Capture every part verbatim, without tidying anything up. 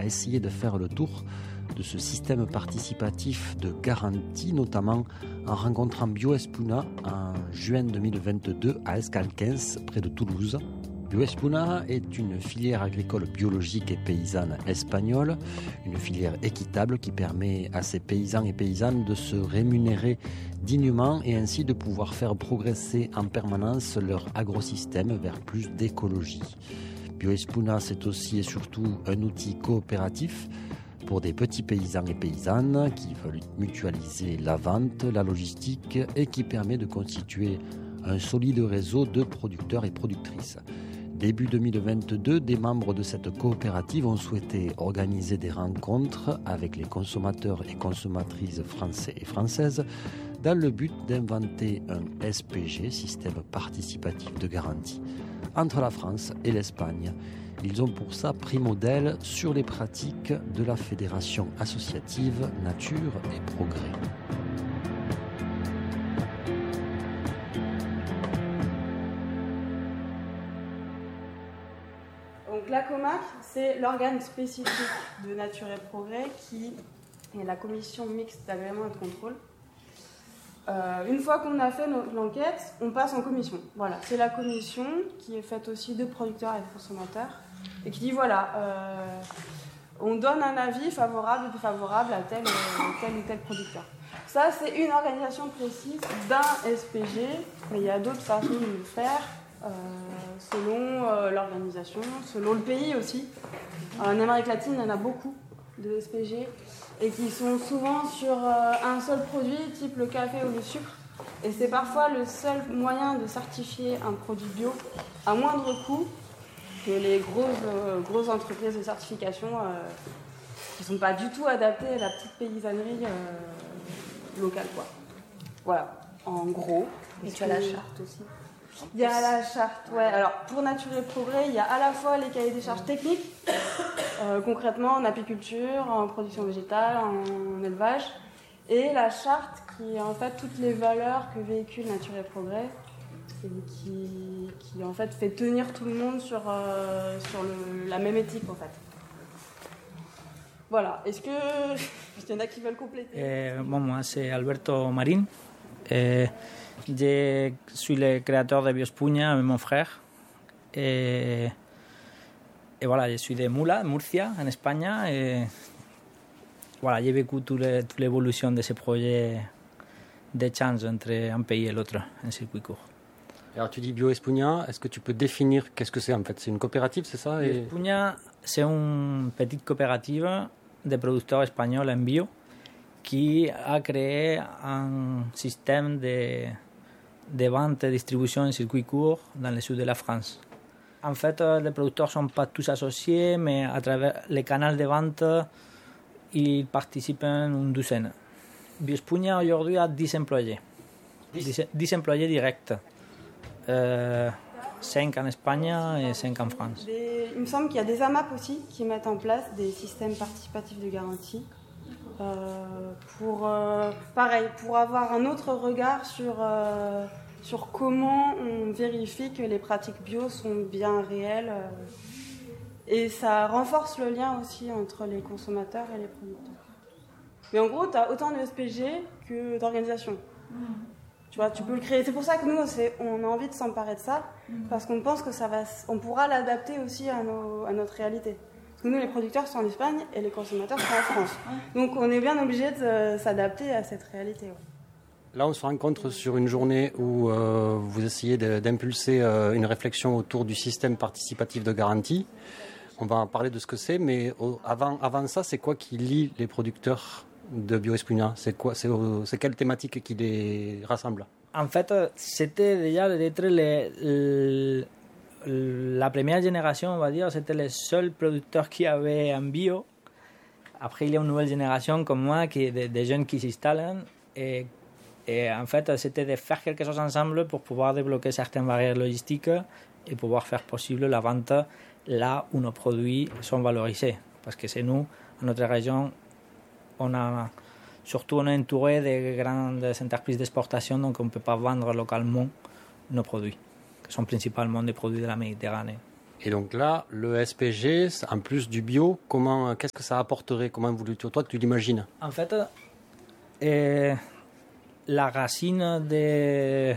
a essayé de faire le tour de ce système participatif de garantie, notamment en rencontrant Bioespuna en juin deux mille vingt-deux à Escalquens, près de Toulouse. Bioespuna est une filière agricole biologique et paysanne espagnole, une filière équitable qui permet à ces paysans et paysannes de se rémunérer dignement et ainsi de pouvoir faire progresser en permanence leur agrosystème vers plus d'écologie. Bioespuna, c'est aussi et surtout un outil coopératif pour des petits paysans et paysannes qui veulent mutualiser la vente, la logistique et qui permet de constituer un solide réseau de producteurs et productrices. Début deux mille vingt-deux, des membres de cette coopérative ont souhaité organiser des rencontres avec les consommateurs et consommatrices français et françaises dans le but d'inventer un S P G, système participatif de garantie, entre la France et l'Espagne. Ils ont pour ça pris modèle sur les pratiques de la Fédération associative Nature et Progrès. Donc la COMAC, c'est l'organe spécifique de Nature et Progrès qui est la commission mixte d'agrément et de contrôle. Euh, une fois qu'on a fait notre, l'enquête, on passe en commission. Voilà, c'est la commission qui est faite aussi de producteurs et de consommateurs et qui dit voilà, euh, on donne un avis favorable ou défavorable à tel, euh, tel ou tel producteur. Ça, c'est une organisation précise d'un S P G, mais il y a d'autres façons de le faire. Euh, selon euh, l'organisation, selon le pays aussi. En Amérique latine, il y en a beaucoup de S P G et qui sont souvent sur euh, un seul produit, type le café ou le sucre. Et c'est parfois le seul moyen de certifier un produit bio à moindre coût que les grosses, euh, grosses entreprises de certification euh, qui ne sont pas du tout adaptées à la petite paysannerie euh, locale, quoi. Voilà, en gros. Et tu as la charte aussi. Il y a la charte, ouais. Alors pour Nature et Progrès, il y a à la fois les cahiers des charges techniques, euh, concrètement en apiculture, en production végétale, en élevage, et la charte qui est en fait toutes les valeurs que véhicule Nature et Progrès et qui, qui en fait fait tenir tout le monde sur, euh, sur le, la même éthique en fait. Voilà. Est-ce que il y en a qui veulent compléter? Eh, bon, moi c'est Alberto Marín. Eh, je suis le créateur de Bioespuna avec mon frère. Et, et voilà, je suis de Mula, Murcia, en Espagne. Et voilà, j'ai vécu toute l'évolution de ce projet d'échange entre un pays et l'autre, en circuit court. Alors tu dis Bioespuna, est-ce que tu peux définir qu'est-ce que c'est en fait? C'est une coopérative, c'est ça? Et... Bioespuna, c'est une petite coopérative de producteurs espagnols en bio qui a créé un système de, de vente et distribution en circuit court dans le sud de la France. En fait, les producteurs ne sont pas tous associés, mais à travers les canaux de vente, ils participent une douzaine. Bioespuna aujourd'hui a dix employés. dix, dix employés directs. Euh, cinq en Espagne et cinq en France. Des, il me semble qu'il y a des A M A P aussi qui mettent en place des systèmes participatifs de garantie. Euh, pour euh, pareil, pour avoir un autre regard sur, euh, sur comment on vérifie que les pratiques bio sont bien réelles euh, et ça renforce le lien aussi entre les consommateurs et les producteurs. Mais en gros, tu as autant de S P G que d'organisations. Mmh. Tu vois, tu peux le créer. C'est pour ça que nous, c'est, on a envie de s'emparer de ça, mmh. parce qu'on pense que ça va, on pourra l'adapter aussi à, nos, à notre réalité. Parce que nous, les producteurs sont en Espagne et les consommateurs sont en France. Donc, on est bien obligé de s'adapter à cette réalité. Ouais. Là, on se rencontre sur une journée où euh, vous essayez de, d'impulser euh, une réflexion autour du système participatif de garantie. On va en parler de ce que c'est, mais au, avant, avant ça, c'est quoi qui lie les producteurs de Bioespuna? C'est quoi, c'est, c'est quelle thématique qui les rassemble? En fait, c'était déjà d'être les, les, la première génération, on va dire, c'était les seuls producteurs qui avaient un bio. Après, il y a une nouvelle génération comme moi, qui des, des jeunes qui s'installent. Et, et en fait, c'était de faire quelque chose ensemble pour pouvoir débloquer certaines barrières logistiques et pouvoir faire possible la vente là où nos produits sont valorisés. Parce que c'est nous, en notre région, on a, surtout on est entouré de grandes entreprises d'exportation, donc on ne peut pas vendre localement nos produits, qui sont principalement des produits de la Méditerranée. Et donc là, le S P G, en plus du bio, comment, qu'est-ce que ça apporterait? Comment vous, toi, tu l'imagines? En fait, eh, la racine de,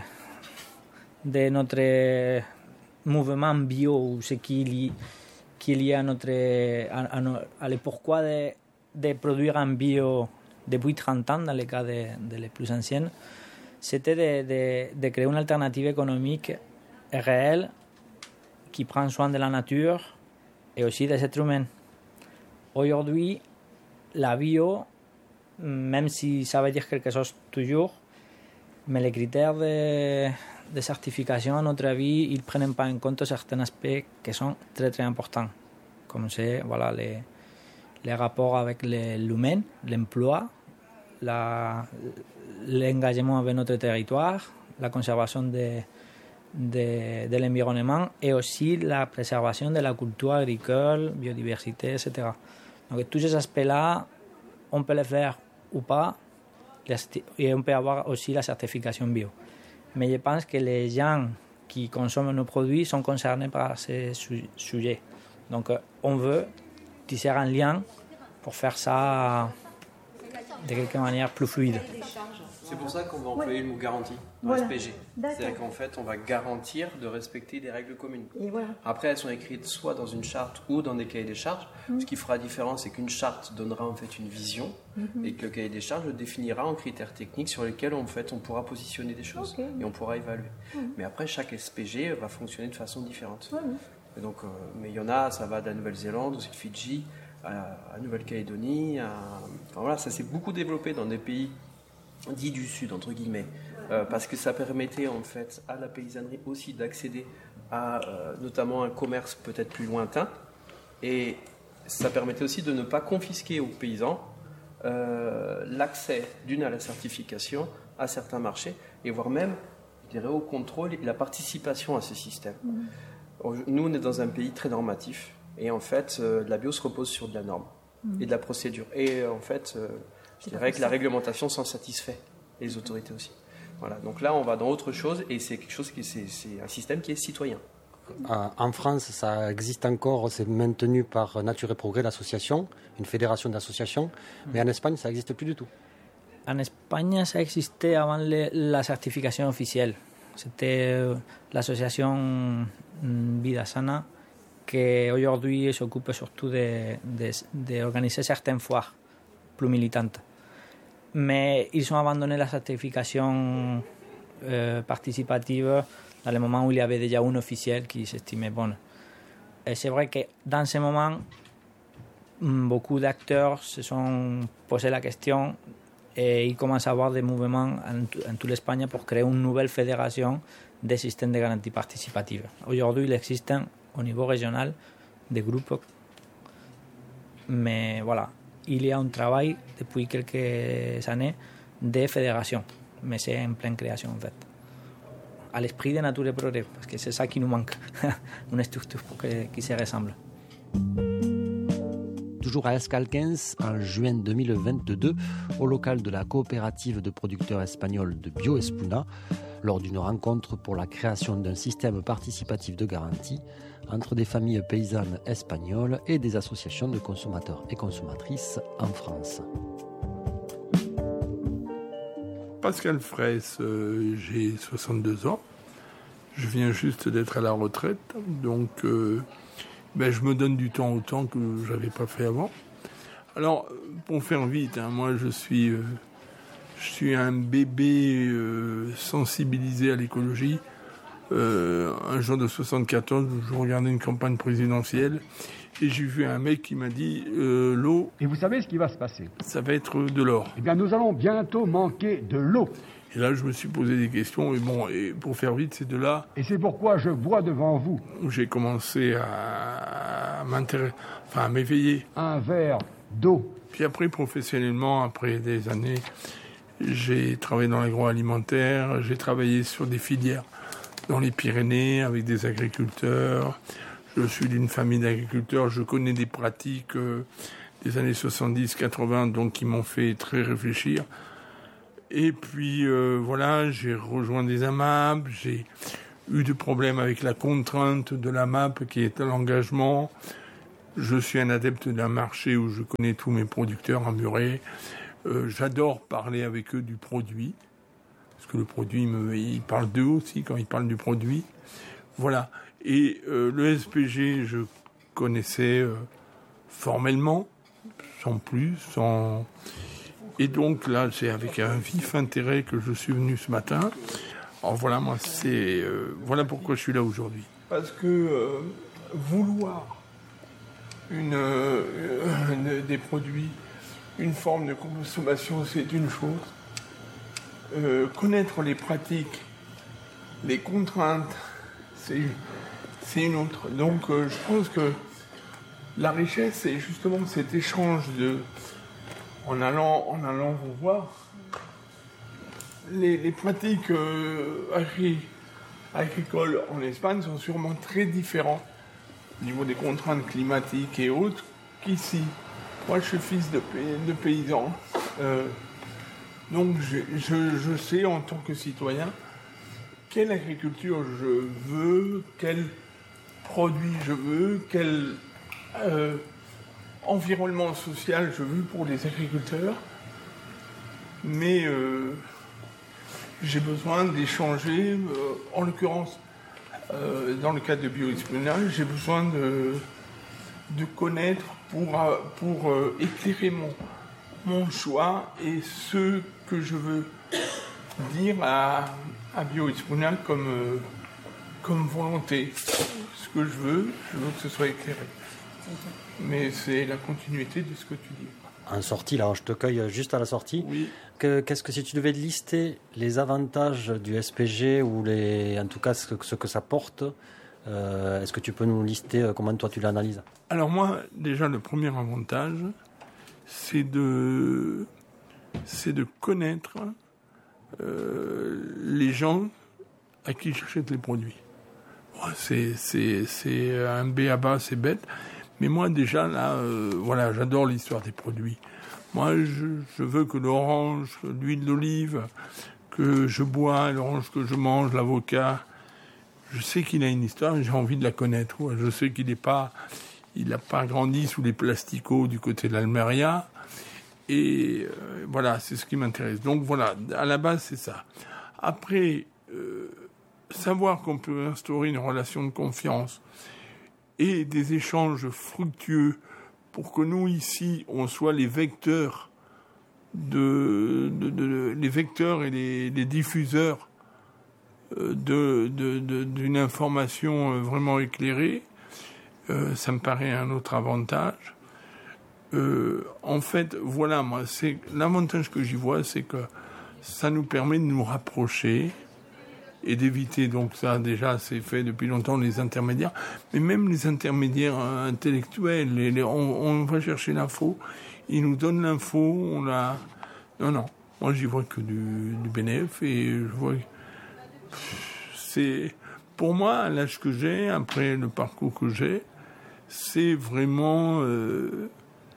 de notre mouvement bio, ce qu'il qu'il y a à, notre, à, à, à le pourquoi de, de produire en bio depuis trente ans, dans le cas de, de les plus anciennes, c'était de, de, de créer une alternative économique réelle qui prend soin de la nature et aussi des êtres humains. Aujourd'hui, la bio, même si ça veut dire quelque chose toujours, mais les critères de, de certification, à notre avis, ils ne prennent pas en compte certains aspects qui sont très très importants, comme c'est voilà, les, les rapports avec l'humain, l'emploi, la, l'engagement avec notre territoire, la conservation de, de, de l'environnement et aussi la préservation de la culture agricole, biodiversité, et cetera. Donc tous ces aspects-là, on peut les faire ou pas, et on peut avoir aussi la certification bio. Mais je pense que les gens qui consomment nos produits sont concernés par ces sujets. Donc on veut tisser un lien pour faire ça de quelque manière plus fluide. C'est pour ça qu'on va employer le mot garantie, voilà. S P G. C'est-à-dire qu'en fait, on va garantir de respecter des règles communes. Et voilà. Après, elles sont écrites soit dans une charte ou dans des cahiers des charges. Mmh. Ce qui fera la différence, c'est qu'une charte donnera en fait une vision mmh. et que le cahier des charges le définira en critères techniques sur lesquels en fait, on pourra positionner des choses okay. et on pourra évaluer. Mmh. Mais après, chaque S P G va fonctionner de façon différente. Mmh. Et donc, euh, mais il y en a, ça va de la Nouvelle-Zélande, aussi de Fidji, à, à Nouvelle-Calédonie. À... Enfin, voilà, ça s'est beaucoup développé dans des pays dit du Sud, entre guillemets, euh, parce que ça permettait en fait à la paysannerie aussi d'accéder à euh, notamment un commerce peut-être plus lointain, et ça permettait aussi de ne pas confisquer aux paysans euh, l'accès d'une à la certification à certains marchés, et voire même, je dirais, au contrôle et la participation à ce système. Mmh. Nous, on est dans un pays très normatif, et en fait, euh, la bio se repose sur de la norme mmh. et de la procédure, et euh, en fait... Euh, Je dirais que la réglementation s'en satisfait, les autorités aussi. Voilà, donc là, on va dans autre chose, et c'est quelque chose qui c'est, c'est un système qui est citoyen. Euh, en France, ça existe encore, c'est maintenu par Nature et Progrès, l'association, une fédération d'associations, mais en Espagne, ça n'existe plus du tout. En Espagne, ça existait avant le, la certification officielle. C'était euh, l'association Vida Sana, qui aujourd'hui s'occupe surtout d'organiser certaines foires plus militantes. Mais ils ont abandonné la certification euh, participative dans le moment où il y avait déjà une officielle qui s'estimait bonne. Et c'est vrai que dans ce moment, beaucoup d'acteurs se sont posé la question et il commence à y avoir des mouvements en, en toute l'Espagne pour créer une nouvelle fédération des systèmes de garantie participative. Aujourd'hui, il existe au niveau régional des groupes, mais voilà. Il y a un travail depuis quelques années de fédération, mais c'est en pleine création en fait. À l'esprit de Nature et Progrès, parce que c'est ça qui nous manque, une structure qui se ressemble. Toujours à Escalquens, en juin deux mille vingt-deux, au local de la coopérative de producteurs espagnols de Bio Espuna, lors d'une rencontre pour la création d'un système participatif de garantie entre des familles paysannes espagnoles et des associations de consommateurs et consommatrices en France. Pascal Fraisse, euh, j'ai soixante-deux ans. Je viens juste d'être à la retraite, donc euh, ben, je me donne du temps autant que je n'avais pas fait avant. Alors, pour faire vite, hein, moi je suis, euh, je suis un bébé euh, sensibilisé à l'écologie. Euh, un jour de soixante-quatorze, je regardais une campagne présidentielle et j'ai vu un mec qui m'a dit euh, l'eau... Et vous savez ce qui va se passer? Ça va être de l'or. Eh bien, nous allons bientôt manquer de l'eau. Et là, je me suis posé des questions, et bon, et pour faire vite, c'est de là... Et c'est pourquoi je bois devant vous. Où j'ai commencé à, m'intéresser, enfin, à m'éveiller. Un verre d'eau. Puis après, professionnellement, après des années, j'ai travaillé dans l'agroalimentaire, j'ai travaillé sur des filières dans les Pyrénées avec des agriculteurs. Je suis d'une famille d'agriculteurs, je connais des pratiques euh, des années soixante-dix quatre-vingts, donc qui m'ont fait très réfléchir. Et puis euh, voilà, j'ai rejoint des AMAP, j'ai, eu de problèmes avec la contrainte de la M A P qui est l'engagement. Je suis un adepte d'un marché où je connais tous mes producteurs en Muret. Euh, j'adore parler avec eux du produit. Parce que le produit, me, ils parlent d'eux aussi quand ils parlent du produit. Voilà. Et euh, le S P G, je connaissais euh, formellement, sans plus, sans... Et donc là, c'est avec un vif intérêt que je suis venu ce matin. Alors voilà, moi, c'est... Euh, voilà pourquoi je suis là aujourd'hui. Parce que euh, vouloir une, euh, une, des produits, une forme de consommation, c'est une chose. Euh, connaître les pratiques, les contraintes, c'est, c'est une autre. Donc euh, je pense que la richesse, c'est justement cet échange de... En allant, en allant vous voir, les, les pratiques euh, agri, agricoles en Espagne sont sûrement très différentes au niveau des contraintes climatiques et autres qu'ici. Moi, je suis fils de, de paysan. Euh, donc, je, je, je sais en tant que citoyen quelle agriculture je veux, quel produit je veux, quel... Euh, environnement social, je veux pour les agriculteurs, mais euh, j'ai besoin d'échanger, euh, en l'occurrence, euh, dans le cadre de bioespionnage, j'ai besoin de, de connaître pour, pour euh, éclairer mon, mon choix et ce que je veux dire à, à bioespionnage comme, euh, comme volonté. Ce que je veux, je veux que ce soit éclairé. Mais c'est la continuité de ce que tu dis. En sortie, là, je te cueille juste à la sortie. Oui. Que, qu'est-ce que si tu devais lister les avantages du S P G ou les, en tout cas ce que, ce que ça porte, euh, est-ce que tu peux nous lister euh, comment toi tu l'analyses? Alors moi, déjà le premier avantage, c'est de, c'est de connaître euh, les gens à qui j'achète les produits. Bon, c'est, c'est, c'est un b a ba, c'est bête. Mais moi, déjà, là, euh, voilà, j'adore l'histoire des produits. Moi, je, je veux que l'orange, l'huile d'olive que je bois, l'orange que je mange, l'avocat, je sais qu'il a une histoire et j'ai envie de la connaître. Ouais, je sais qu'il n'est pas, il n'a pas grandi sous les plasticots du côté de l'Almeria. Et euh, voilà, c'est ce qui m'intéresse. Donc voilà, à la base, c'est ça. Après, euh, savoir qu'on peut instaurer une relation de confiance et des échanges fructueux pour que nous, ici, on soit les vecteurs, de, de, de, les vecteurs et les, les diffuseurs de, de, de, d'une information vraiment éclairée, euh, ça me paraît un autre avantage. Euh, en fait, voilà, moi, c'est, l'avantage que j'y vois, c'est que ça nous permet de nous rapprocher et d'éviter, donc ça déjà c'est fait depuis longtemps, les intermédiaires, mais même les intermédiaires intellectuels, les, les, on, on va chercher l'info, ils nous donnent l'info, on la... Non, non, moi j'y vois que du, du bénéfice et je vois... C'est... Pour moi, à l'âge que j'ai, après le parcours que j'ai, c'est vraiment... Euh,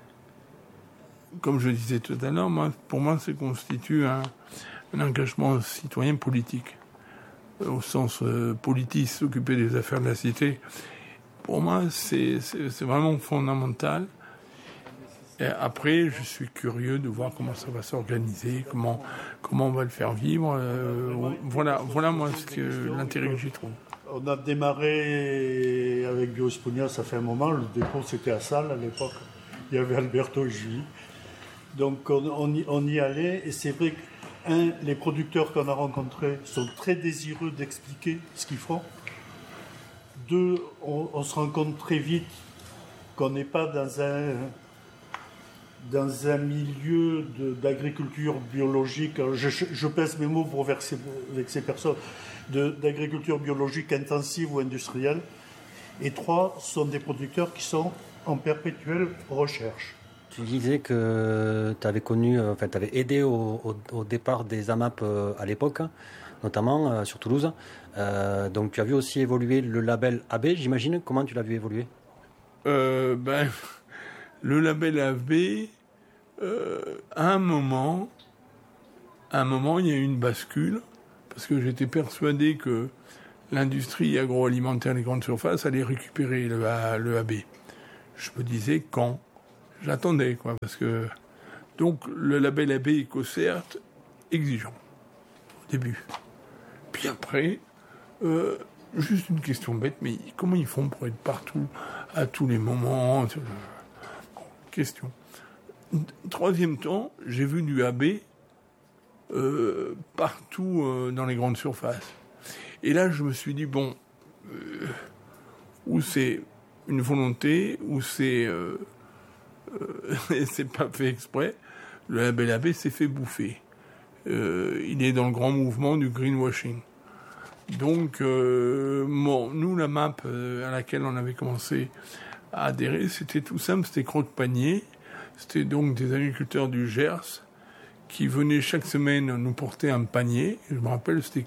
comme je disais tout à l'heure, moi, pour moi, ça constitue un, un engagement citoyen politique. Au sens euh, politique, s'occuper des affaires de la cité, pour moi, c'est, c'est, c'est vraiment fondamental. Et après, je suis curieux de voir comment ça va s'organiser, comment, comment on va le faire vivre. Euh, voilà, voilà, moi, ce que, l'intérêt que j'y trouve. On a démarré avec Bioespagna, ça fait un moment. Le dépôt, c'était à Salles, à l'époque. Il y avait Alberto et Julie. Donc, on, on, y, on y allait, et c'est vrai que Un, les producteurs qu'on a rencontrés sont très désireux d'expliquer ce qu'ils font. Deux, on, on se rend compte très vite qu'on n'est pas dans un, dans un milieu de, d'agriculture biologique, je, je pèse mes mots pour verser, avec ces personnes, de, d'agriculture biologique intensive ou industrielle. Et trois, sont des producteurs qui sont en perpétuelle recherche. Tu disais que tu avais connu, enfin, tu avais aidé au, au, au départ des A M A P à l'époque, notamment euh, sur Toulouse. Euh, donc tu as vu aussi évoluer le label A B, j'imagine. Comment tu l'as vu évoluer? euh, ben, Le label A B, euh, à un moment, à un moment, il y a eu une bascule, parce que j'étais persuadé que l'industrie agroalimentaire, les grandes surfaces, allait récupérer le, le A B. Je me disais quand. J'attendais, quoi, parce que... Donc, le label A B EcoCert, exigeant, au début. Puis après, euh, juste une question bête, mais comment ils font pour être partout, à tous les moments? Question. Troisième temps, j'ai vu du A B euh, partout euh, dans les grandes surfaces. Et là, je me suis dit, bon, euh, où c'est une volonté, où c'est... Euh, euh, et c'est pas fait exprès, le label A B s'est fait bouffer. Euh, il est dans le grand mouvement du greenwashing. Donc, euh, bon, nous, la map euh, à laquelle on avait commencé à adhérer, c'était tout simple, c'était Croque-Panier. C'était donc des agriculteurs du Gers qui venaient chaque semaine nous porter un panier. Je me rappelle, c'était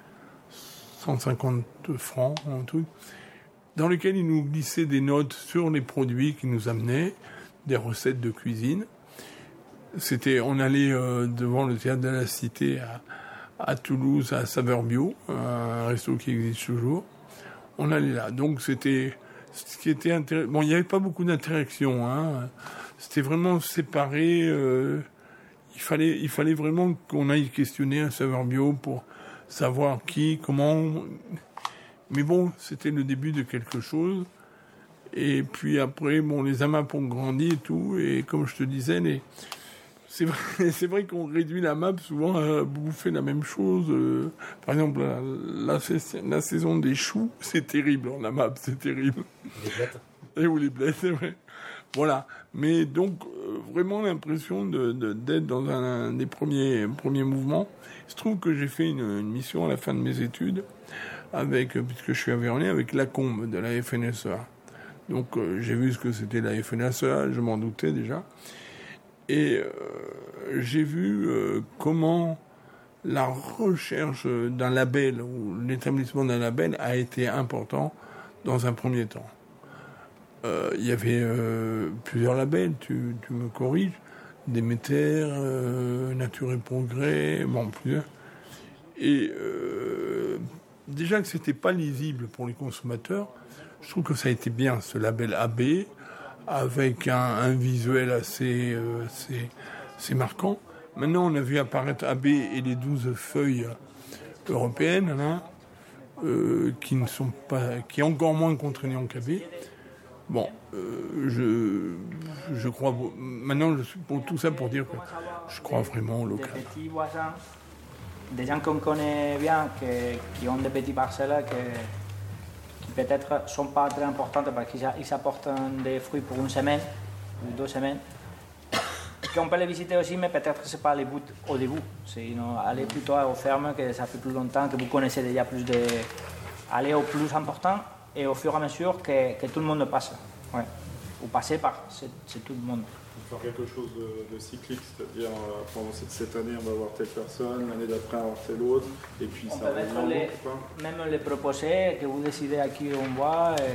cent cinquante francs, un truc, dans lequel ils nous glissaient des notes sur les produits qu'ils nous amenaient, des recettes de cuisine. C'était, on allait euh, devant le théâtre de la Cité à, à Toulouse, à Saveur Bio, un resto qui existe toujours. On allait là. Donc c'était ce qui était intéressant. Bon, il n'y avait pas beaucoup d'interactions, hein. C'était vraiment séparé. Euh, il fallait, il fallait vraiment qu'on aille questionner un Saveur Bio pour savoir qui, comment. Mais bon, c'était le début de quelque chose. Et puis après, bon, les AMAP ont grandi et tout. Et comme je te disais, les... c'est vrai, c'est vrai qu'on réduit la map souvent à bouffer la même chose. Euh, par exemple, la, la, la saison des choux, c'est terrible. La map, c'est terrible. Les blettes. Et ou les blettes, c'est vrai. Voilà. Mais donc, euh, vraiment l'impression de, de, d'être dans un, un des premiers, premiers mouvements. Il se trouve que j'ai fait une, une mission à la fin de mes études, avec, puisque je suis avéronnais, avec Lacombe de la F N S E A. Donc, euh, j'ai vu ce que c'était la F N S E A, je m'en doutais déjà. Et euh, j'ai vu euh, comment la recherche d'un label, ou l'établissement d'un label, a été important dans un premier temps. Euh, il y avait euh, plusieurs labels, tu, tu me corriges, Déméter, euh, Nature et Progrès, bon, plusieurs. Et euh, déjà que c'était pas lisible pour les consommateurs, je trouve que ça a été bien, ce label A B, avec un, un visuel assez, euh, assez, assez marquant. Maintenant, on a vu apparaître A B et les douze feuilles européennes, là, euh, qui ne sont pas, qui est encore moins contraignant qu'A B. Bon, euh, je, je crois. Maintenant, je suis pour tout ça pour dire que je crois vraiment au local. Des petits voisins, des gens qu'on connaît bien, qui, qui ont des petites parcelles, qui, qui peut-être ne sont pas très importantes parce qu'ils apportent des fruits pour une semaine ou deux semaines. Qu'on peut les visiter aussi, mais peut-être que ce n'est pas les buts au début. Sinon, aller plutôt aux fermes, que ça fait plus longtemps, que vous connaissez déjà plus de. Aller au plus important. Et au fur et à mesure que, que tout le monde passe. Ouais. Ou passer par, c'est, c'est tout le monde. Faire quelque chose de, de cyclique, c'est-à-dire euh, pendant cette, cette année on va voir telle personne, l'année d'après on va voir telle autre, et puis on ça peut va mettre les, même les proposer, que vous décidez à qui on voit. Et...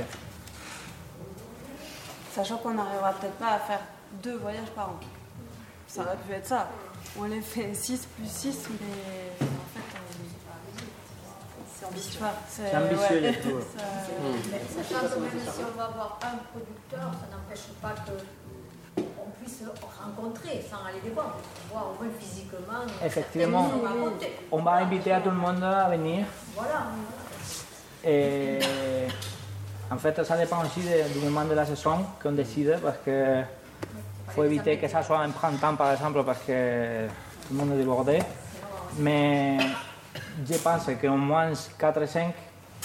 Sachant qu'on n'arrivera peut-être pas à faire deux voyages par an. Ça aurait pu être ça. On les fait six plus six, mais en fait... C'est ambitieux. C'est, c'est ambitieux, ouais. tout. Ça... Mais sachant que même si on va avoir un producteur, ça n'empêche pas qu'on puisse rencontrer sans aller les voir, voir au moins physiquement. Effectivement, on va inviter à tout le monde à venir. Voilà. Et en fait, ça dépend aussi du moment de la saison qu'on décide, parce que faut éviter que ça soit un printemps, par exemple, parce que tout le monde est débordé. Mais je pense qu'au moins quatre et cinq,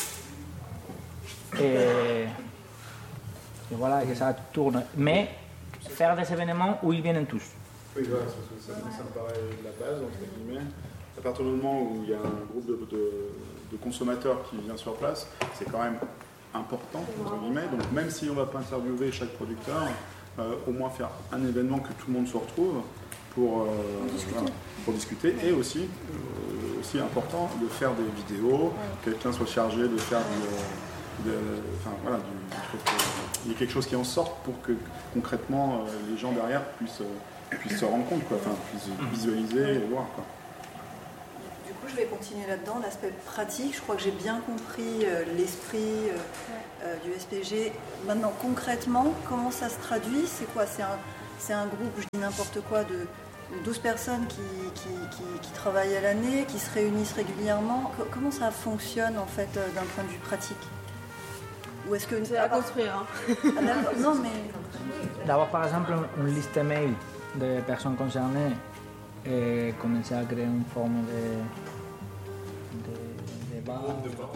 et, et voilà, que ça tourne. Mais faire des événements où ils viennent tous. Oui, voilà, ça, ça, ça me paraît la base, entre guillemets. À partir du moment où il y a un groupe de, de, de consommateurs qui vient sur place, c'est quand même important, entre guillemets. Donc même si on ne va pas interviewer chaque producteur, euh, au moins faire un événement que tout le monde se retrouve pour, euh, discuter. Voilà, pour discuter. Et aussi, euh, aussi important de faire des vidéos, que quelqu'un soit chargé de faire du... De, enfin, voilà, du, du, il y a quelque chose qui en sorte pour que concrètement euh, les gens derrière puissent, euh, puissent se rendre compte, quoi, enfin, puissent visualiser et voir, quoi. Du coup, coup, je vais continuer là-dedans, l'aspect pratique. Je crois que j'ai bien compris euh, l'esprit euh, euh, du S P G. Maintenant, concrètement, comment ça se traduit? C'est quoi? C'est un, c'est un groupe, je dis n'importe quoi, de, de douze personnes qui, qui, qui, qui travaillent à l'année, qui se réunissent régulièrement. Co- comment ça fonctionne, en fait, euh, d'un point de vue pratique? Ou est-ce que... C'est à construire. Hein. Ah, d'accord. Non, mais... D'avoir par exemple une liste mail des personnes concernées et commencer à créer une forme de, de, de base.